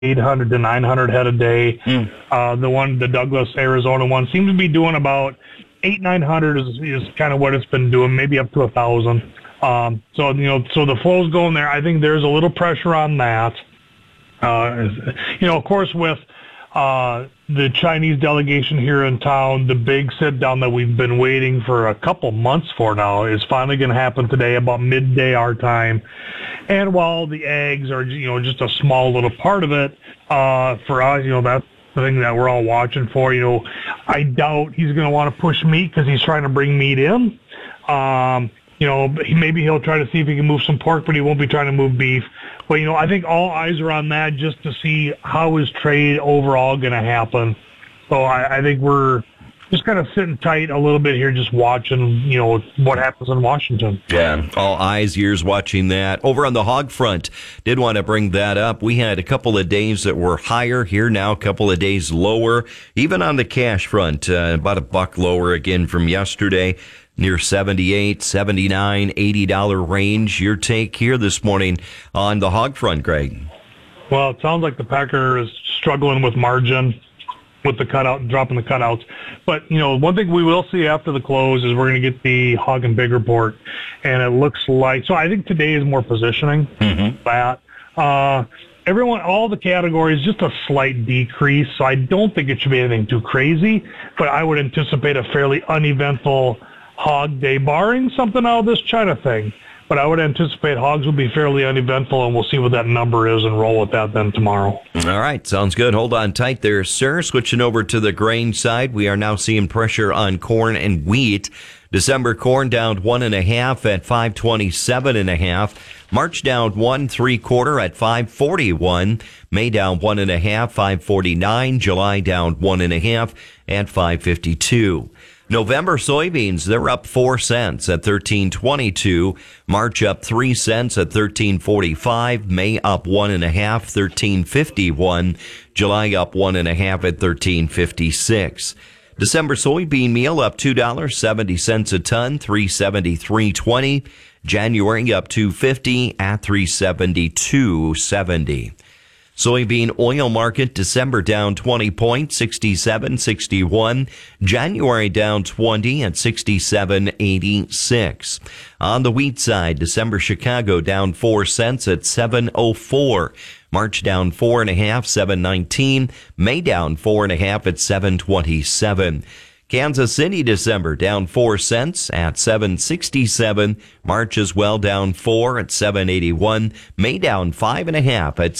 800 to 900 head a day. The Douglas, Arizona one seems to be doing about 900 is kind of what it's been doing, maybe up to 1,000. So the flow's going there. I think there's a little pressure on that. Of course, with the Chinese delegation here in town, the big sit down that we've been waiting for a couple months for now is finally going to happen today about midday our time. And while the eggs are, just a small little part of it, for us, that's the thing that we're all watching for. I doubt he's going to want to push meat because he's trying to bring meat in. Maybe he'll try to see if he can move some pork, but he won't be trying to move beef. But, I think all eyes are on that just to see how is trade overall going to happen. So I think we're just kind of sitting tight a little bit here, just watching, what happens in Washington. Yeah, all eyes, ears watching that. Over on the hog front, did want to bring that up. We had a couple of days that were higher here now, a couple of days lower. Even on the cash front, about $1 lower again from yesterday. Near $78, $79, $80 range. Your take here this morning on the hog front, Greg? Well, it sounds like the packer is struggling with margin with the cutout, dropping the cutouts. But, one thing we will see after the close is we're going to get the hog and pig report. And it looks like, so I think today is more positioning. That. All the categories, just a slight decrease. So I don't think it should be anything too crazy. But I would anticipate a fairly uneventful hog day, barring something out of this China thing. But I would anticipate hogs will be fairly uneventful, and we'll see what that number is and roll with that then tomorrow. All right, sounds good. Hold on tight there, sir. Switching over to the grain side, we are now seeing pressure on corn and wheat. December corn down 1.5 at 527.5. March down 1 3/4 at 541. May down 1.5, 549. July down 1.5 at 552. November soybeans, they're up 4 cents at $13.22. March up 3 cents at $13.45. May up 1.5, $13.51. July up 1.5 at $13.56. December soybean meal up $2.70 a ton, $373.20. January up $2.50 at $372.70. Soybean oil market, December down 20 points, 67.61. January down 20 at 67.86. On the wheat side, December Chicago down 4 cents at 7.04. March down 4.5, 7.19. May down 4.5 at 7.27. Kansas City, December, down 4 cents at 7.67. March as well down 4 at 7.81. May down 5.5 at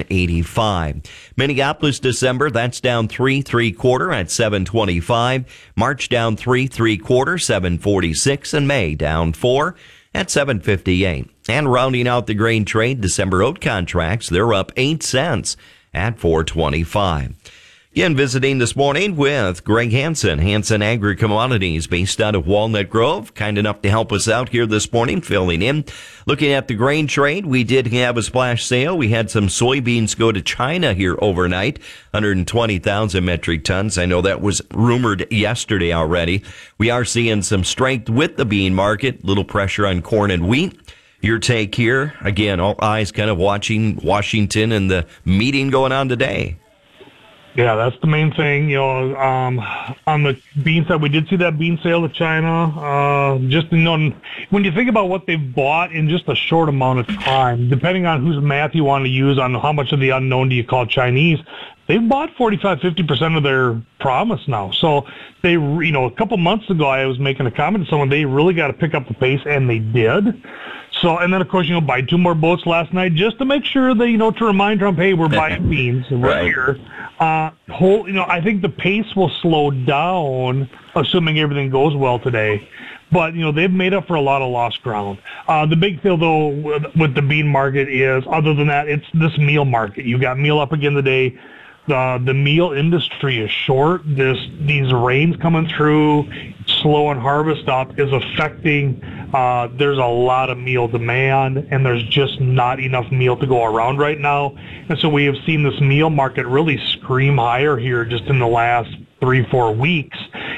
7.85. Minneapolis, December, that's down 3 3/4 at 7.25. March down 3 3/4, 7.46. And May down 4 at 7.58. And rounding out the grain trade, December oat contracts, they're up 8 cents at 4.25. Again, visiting this morning with Greg Hansen, Hansen Agri-Commodities, based out of Walnut Grove. Kind enough to help us out here this morning, filling in. Looking at the grain trade, we did have a splash sale. We had some soybeans go to China here overnight, 120,000 metric tons. I know that was rumored yesterday already. We are seeing some strength with the bean market, little pressure on corn and wheat. Your take here, again, all eyes kind of watching Washington and the meeting going on today. Yeah, that's the main thing. On the bean side, we did see that bean sale to China. When you think about what they've bought in just a short amount of time, depending on whose math you want to use on how much of the unknown do you call Chinese, they've bought 45-50% of their promise now. So they, a couple months ago, I was making a comment to someone, they really got to pick up the pace, and they did. So, and then of course, buy 2 more boats last night just to make sure that, to remind Trump, hey, we're buying beans and we're here. I think the pace will slow down, assuming everything goes well today. But, they've made up for a lot of lost ground. The big thing, though, with the bean market is, other than that, it's this meal market. You got meal up again today. The meal industry is short. These rains coming through, slow and harvest up is affecting. There's a lot of meal demand, and there's just not enough meal to go around right now. And so we have seen this meal market really scream higher here just in the last 3-4 weeks.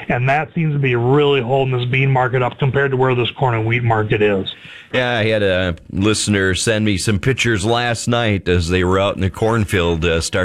And that seems to be really holding this bean market up compared to where this corn and wheat market is. Yeah, I had a listener send me some pictures last night as they were out in the cornfield starting